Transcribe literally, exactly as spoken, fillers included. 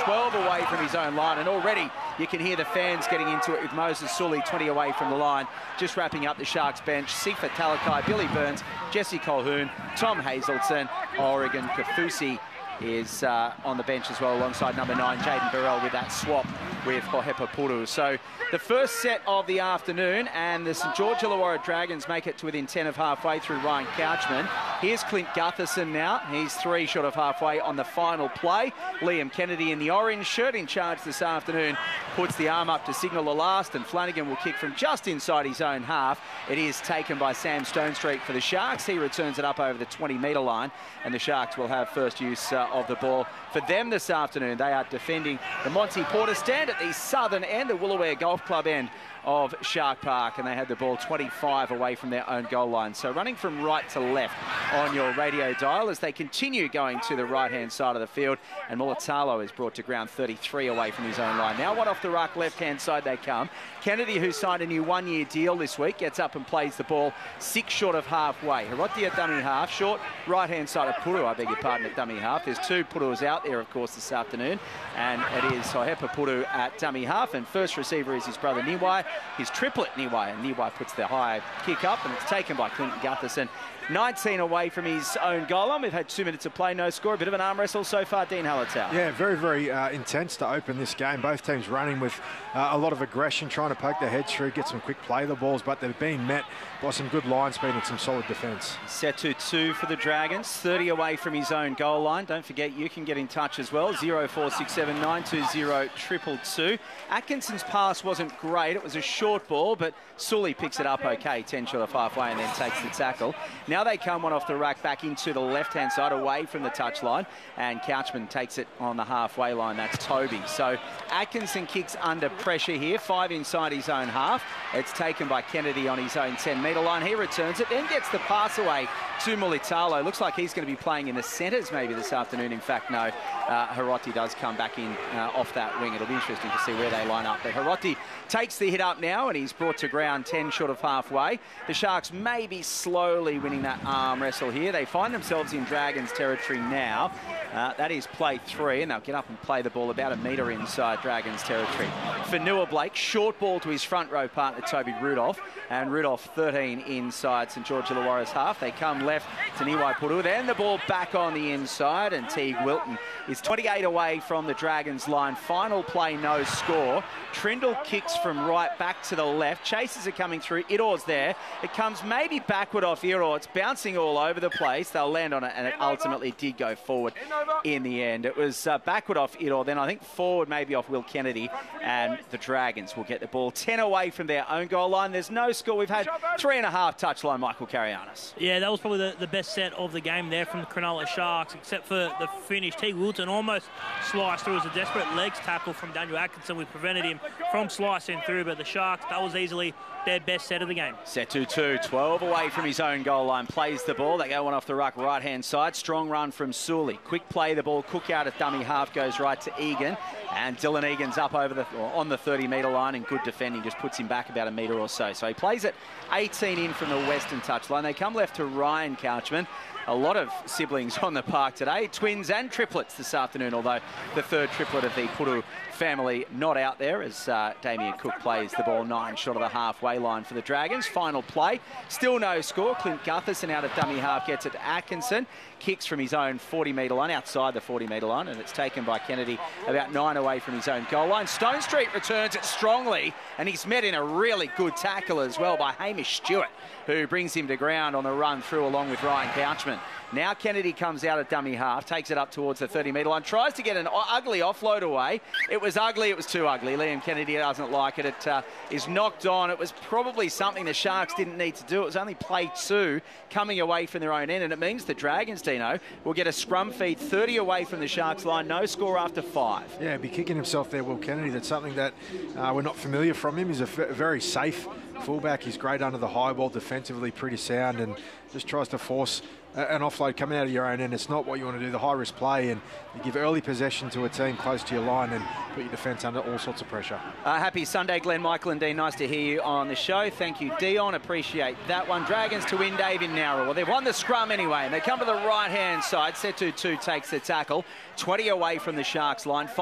twelve away from his own line, and already you can hear the fans getting into it with Moses Sully, twenty away from the line. Just wrapping up the Sharks bench, Sifa Talakai, Billy Burns, Jesse Colquhoun, Tom Hazelton, Oregon Kaufusi is uh, on the bench as well, alongside number nine, Jaden Burrell, with that swap with Hohepa Puru. So the first set of the afternoon, and the St George Illawarra Dragons make it to within ten of halfway through Ryan Couchman. Here's Clint Gutherson now. He's three short of halfway on the final play. Liam Kennedy in the orange shirt in charge this afternoon puts the arm up to signal the last, and Flanagan will kick from just inside his own half. It is taken by Sam Stonestreet for the Sharks. He returns it up over the twenty metre line, and the Sharks will have first use uh, of the ball for them this afternoon. They are defending the Monty Porter stand at the southern end, the Woolooware Golf Club end of Shark Park, and they had the ball twenty-five away from their own goal line. So running from right to left on your radio dial as they continue going to the right-hand side of the field, and Mulatalo is brought to ground thirty-three away from his own line. Now one off the ruck, left-hand side they come. Kennedy, who signed a new one-year deal this week, gets up and plays the ball six short of halfway. Hiroti at dummy half, short right-hand side of Puru, I beg your pardon, at dummy half. There's two Purus out there, of course, this afternoon, and it is Hohepa Puru at dummy half, and first receiver is his brother Niwai, his triplet Niwai, and Niwai puts the high kick up, and it's taken by Clinton Gutherson. nineteen away from his own goal line. We've had two minutes of play, no score. A bit of an arm wrestle so far, Dean Hallertau. Yeah, very, very uh, intense to open this game. Both teams running with uh, a lot of aggression, trying to poke their heads through, get some quick play the balls, but they've been met by some good line speed and some solid defence. Set to two for the Dragons, thirty away from his own goal line. Don't forget, you can get in touch as well, zero four six seven nine two zero two two two. Atkinson's pass wasn't great. It was a short ball, but Sully picks it up okay, ten short of halfway, and then takes the tackle. Now they come one off the rack back into the left-hand side, away from the touchline, and Couchman takes it on the halfway line. That's Toby. So Atkinson kicks under pressure here, five inside his own half. It's taken by Kennedy on his own ten metre line. He returns it, then gets the pass away to Mulitalo. Looks like he's going to be playing in the centres maybe this afternoon. In fact, no, uh, Hiroti does come back in uh, off that wing. It'll be interesting to see where they line up. But Hiroti takes the hit up now, and he's brought to ground ten short of halfway. The Sharks may be slowly winning that arm wrestle here. They find themselves in Dragons territory now. Uh, that is play three, and they'll get up and play the ball about a metre inside Dragons territory. For Noah Blake, short ball to his front row partner Toby Rudolph, and Rudolph thirteen inside St George Illawarra's half. They come left to Niwai Puru, then the ball back on the inside, and Teague Wilton is twenty-eight away from the Dragons line. Final play, no score. Trindle kicks from right back to the left. Chasers are coming through. Idor's there. It comes maybe backward off Idor. It's bouncing all over the place. They'll land on it, and it ultimately did go forward in the end. It was uh, backward off Idor, then I think forward maybe off Will Kennedy, and the Dragons will get the ball ten away from their own goal line. There's no score. We've had three and a half touchline, Michael Carianis. Yeah, that was probably the, the best set of the game there from the Cronulla Sharks, except for the finish. Teague Wilton almost sliced through. It was a desperate legs tackle from Daniel Atkinson. We prevented him from slicing through, but the Sharks, that was easily their best set of the game. Set to two, twelve away from his own goal line. Plays the ball. They go one off the ruck right-hand side. Strong run from Sully. Quick play the ball. Cook out at dummy half, goes right to Egan. And Dylan Egan's up over the on the thirty metre line, and good defending just puts him back about a metre or so. So he plays it eighteen in from the western touchline. They come left to Ryan Couchman. A lot of siblings on the park today, twins and triplets this afternoon, although the third triplet of the Puru family not out there as uh, Damien Cook plays the ball nine short of the halfway line for the Dragons. Final play, still no score. Clint Gutherson out of dummy half gets it to Atkinson. Kicks from his own forty metre line, outside the forty metre line, and it's taken by Kennedy about nine away from his own goal line. Stonestreet returns it strongly, and he's met in a really good tackle as well by Hamish Stewart, who brings him to ground on the run through along with Ryan Couchman. Now Kennedy comes out at dummy half, takes it up towards the thirty metre line, tries to get an ugly offload away. It was ugly, it was too ugly. Liam Kennedy doesn't like it. It uh, is knocked on. It was probably something the Sharks didn't need to do. It was only play two coming away from their own end, and it means the Dragons, Dino, will get a scrum feed thirty away from the Sharks line. No score after five. Yeah, he'll be kicking himself there, Will Kennedy. That's something that uh, we're not familiar from him. He's a very safe fullback. He's great under the high ball, defensively pretty sound, and just tries to force an offload coming out of your own end. It's not what you want to do, the high-risk play, and you give early possession to a team close to your line and put your defence under all sorts of pressure. Uh, happy Sunday, Glenn, Michael and Dean. Nice to hear you on the show. Thank you, Dion. Appreciate that one. Dragons to win, Dave, in Nowra. Well, they've won the scrum anyway, and they come to the right-hand side. Setu two takes the tackle. twenty away from the Sharks line.